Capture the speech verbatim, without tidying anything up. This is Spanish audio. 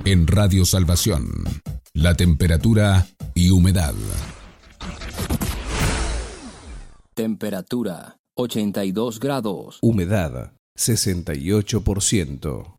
En Radio Salvación, la temperatura y humedad. Temperatura ochenta y dos grados. Humedad sesenta y ocho por ciento.